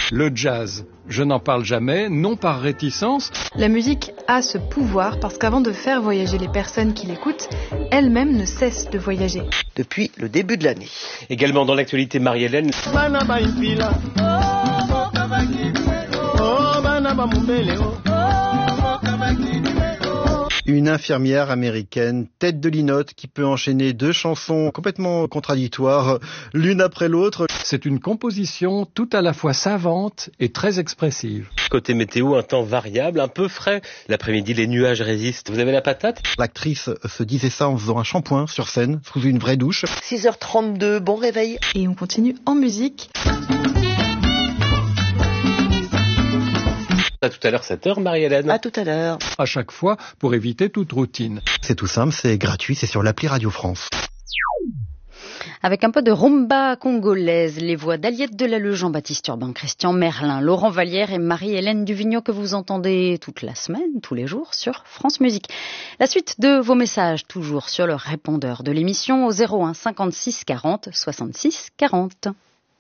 Le jazz, je n'en parle jamais, non par réticence. La musique a ce pouvoir parce qu'avant de faire voyager les personnes qui l'écoutent, elle-même ne cesse de voyager. Depuis le début de l'année. Également dans l'actualité, Marie-Hélène. Une infirmière américaine, tête de linotte, qui peut enchaîner 2 chansons complètement contradictoires, l'une après l'autre. C'est une composition tout à la fois savante et très expressive. Côté météo, un temps variable, un peu frais. L'après-midi, les nuages résistent. Vous avez la patate ? L'actrice se disait ça en faisant un shampoing sur scène, sous une vraie douche. 6h32, bon réveil. Et on continue en musique. À tout à l'heure, 7h, Marie-Hélène. À tout à l'heure. À chaque fois, pour éviter toute routine. C'est tout simple, c'est gratuit, c'est sur l'appli Radio France. Avec un peu de rumba congolaise, les voix d'Aliette Delalleux, Jean-Baptiste Urbain, Christian Merlin, Laurent Vallière et Marie-Hélène Duvigneau que vous entendez toute la semaine, tous les jours sur France Musique. La suite de vos messages, toujours sur le répondeur de l'émission au 01 56 40 66 40.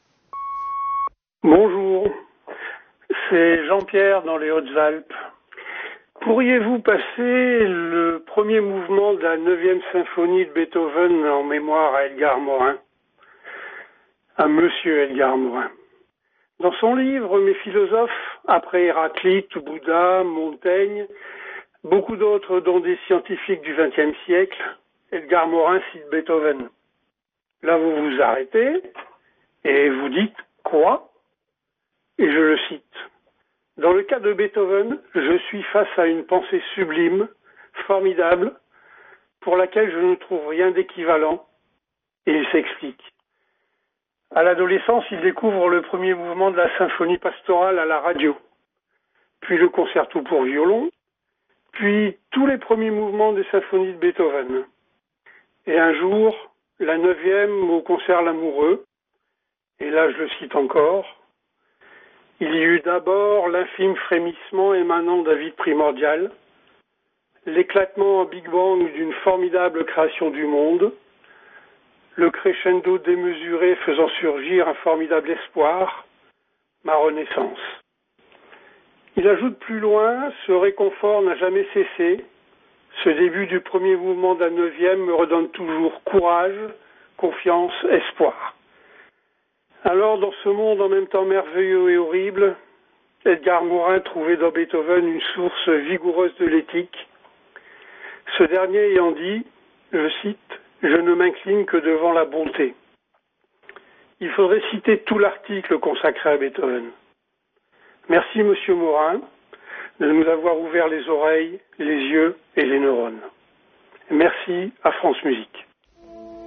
Bonjour, c'est Jean-Pierre dans les Hautes-Alpes. Pourriez-vous passer le premier mouvement de la 9e symphonie de Beethoven en mémoire à Edgar Morin, à Monsieur Edgar Morin. Dans son livre « Mes philosophes », après Héraclite, Bouddha, Montaigne, beaucoup d'autres dont des scientifiques du XXe siècle, Edgar Morin cite Beethoven. Là, vous vous arrêtez et vous dites « Quoi ?» Et je le cite. Dans le cas de Beethoven, je suis face à une pensée sublime, formidable, pour laquelle je ne trouve rien d'équivalent, et il s'explique. À l'adolescence, il découvre le premier mouvement de la symphonie pastorale à la radio, puis le concerto pour violon, puis tous les premiers mouvements des symphonies de Beethoven. Et un jour, la 9e au concert L'Amoureux, et là je le cite encore, il y eut d'abord l'infime frémissement émanant d'un vide primordial, l'éclatement en Big Bang d'une formidable création du monde, le crescendo démesuré faisant surgir un formidable espoir, ma renaissance. Il ajoute plus loin, ce réconfort n'a jamais cessé, ce début du premier mouvement de la 9e me redonne toujours courage, confiance, espoir. Alors, dans ce monde en même temps merveilleux et horrible, Edgar Morin trouvait dans Beethoven une source vigoureuse de l'éthique. Ce dernier ayant dit, je cite, « Je ne m'incline que devant la bonté ». Il faudrait citer tout l'article consacré à Beethoven. Merci, Monsieur Morin, de nous avoir ouvert les oreilles, les yeux et les neurones. Merci à France Musique.